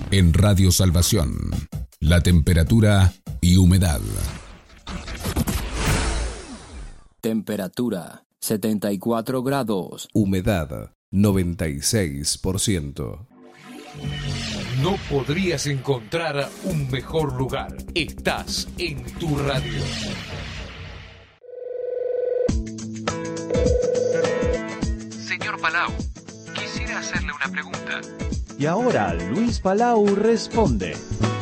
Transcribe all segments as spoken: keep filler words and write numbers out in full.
En Radio Salvación, la temperatura y humedad. Temperatura setenta y cuatro grados. Humedad noventa y seis por ciento. No podrías encontrar un mejor lugar. Estás en tu radio. Señor Palau, quisiera hacerle una pregunta. Y ahora Luis Palau responde.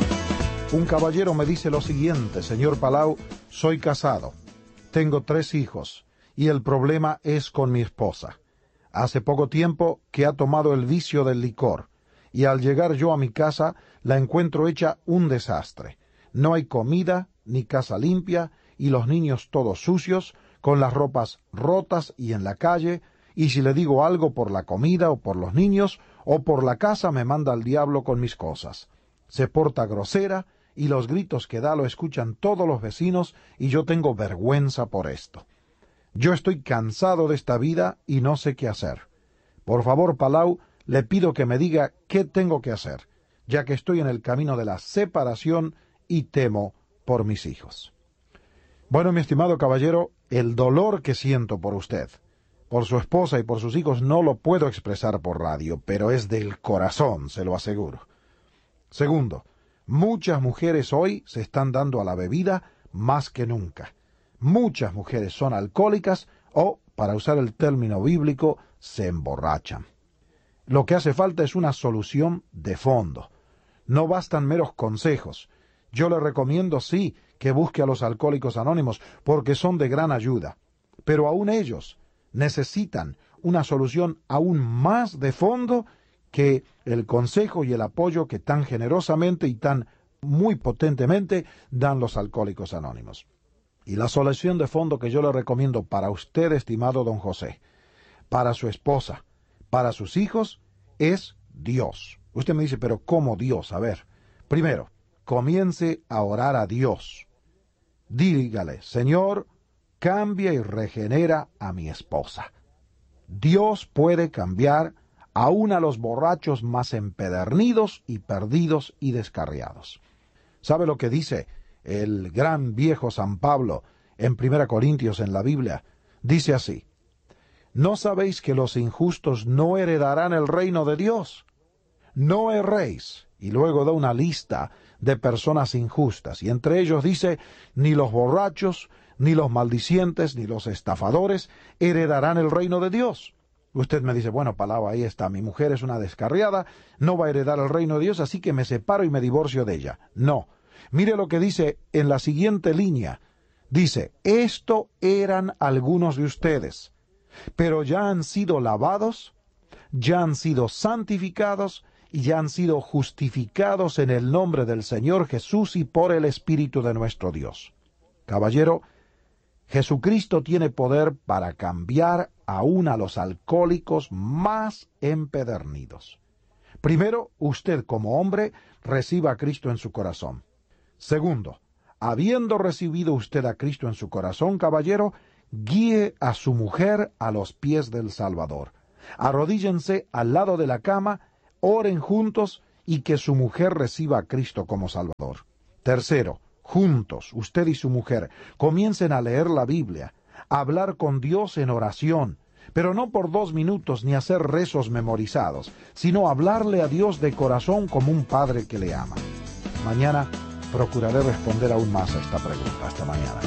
Un caballero me dice lo siguiente: señor Palau, soy casado, tengo tres hijos y el problema es con mi esposa. Hace poco tiempo que ha tomado el vicio del licor y al llegar yo a mi casa la encuentro hecha un desastre. No hay comida ni casa limpia y los niños todos sucios, con las ropas rotas y en la calle, y si le digo algo por la comida o por los niños o por la casa me manda al diablo con mis cosas. Se porta grosera y los gritos que da lo escuchan todos los vecinos y yo tengo vergüenza por esto. Yo estoy cansado de esta vida y no sé qué hacer. Por favor, Palau, le pido que me diga qué tengo que hacer, ya que estoy en el camino de la separación y temo por mis hijos. Bueno, mi estimado caballero, el dolor que siento por usted, por su esposa y por sus hijos no lo puedo expresar por radio, pero es del corazón, se lo aseguro. Segundo, muchas mujeres hoy se están dando a la bebida más que nunca. Muchas mujeres son alcohólicas o, para usar el término bíblico, se emborrachan. Lo que hace falta es una solución de fondo. No bastan meros consejos. Yo le recomiendo, sí, que busque a los alcohólicos anónimos, porque son de gran ayuda. Pero aún ellos necesitan una solución aún más de fondo que el consejo y el apoyo que tan generosamente y tan muy potentemente dan los alcohólicos anónimos. Y la solución de fondo que yo le recomiendo para usted, estimado don José, para su esposa, para sus hijos, es Dios. Usted me dice, pero ¿cómo Dios? A ver, primero, comience a orar a Dios. Dígale, Señor, cambia y regenera a mi esposa. Dios puede cambiar aún a los borrachos más empedernidos y perdidos y descarriados. ¿Sabe lo que dice el gran viejo San Pablo en Primera Corintios en la Biblia? Dice así: ¿no sabéis que los injustos no heredarán el reino de Dios? No erréis. Y luego da una lista de personas injustas, y entre ellos dice, ni los borrachos, ni los maldicientes, ni los estafadores heredarán el reino de Dios. Usted me dice, bueno, Palau, ahí está, mi mujer es una descarriada, no va a heredar el reino de Dios, así que me separo y me divorcio de ella. No. Mire lo que dice en la siguiente línea. Dice, esto eran algunos de ustedes, pero ya han sido lavados, ya han sido santificados y ya han sido justificados en el nombre del Señor Jesús y por el Espíritu de nuestro Dios. Caballero, Jesucristo tiene poder para cambiar aún a los alcohólicos más empedernidos. Primero, usted como hombre reciba a Cristo en su corazón. Segundo, habiendo recibido usted a Cristo en su corazón, caballero, guíe a su mujer a los pies del Salvador. Arrodíllense al lado de la cama, oren juntos y que su mujer reciba a Cristo como Salvador. Tercero, juntos, usted y su mujer, comiencen a leer la Biblia, a hablar con Dios en oración, pero no por dos minutos ni hacer rezos memorizados, sino hablarle a Dios de corazón como un padre que le ama. Mañana procuraré responder aún más a esta pregunta. Hasta mañana.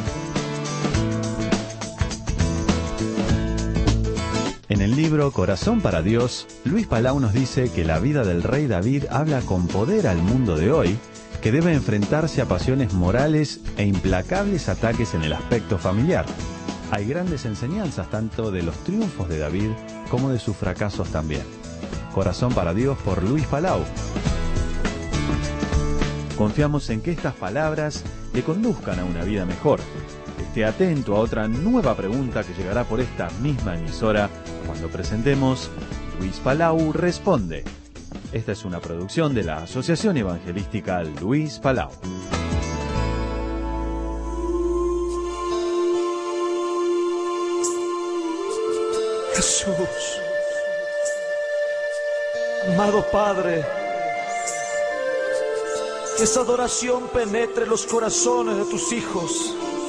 En el libro Corazón para Dios, Luis Palau nos dice que la vida del rey David habla con poder al mundo de hoy, que debe enfrentarse a pasiones morales e implacables ataques en el aspecto familiar. Hay grandes enseñanzas tanto de los triunfos de David como de sus fracasos también. Corazón para Dios por Luis Palau. Confiamos en que estas palabras le conduzcan a una vida mejor. Esté atento a otra nueva pregunta que llegará por esta misma emisora cuando presentemos Luis Palau Responde. Esta es una producción de la Asociación Evangelística Luis Palau. Jesús, amado Padre, Que esa adoración penetre los corazones de tus hijos.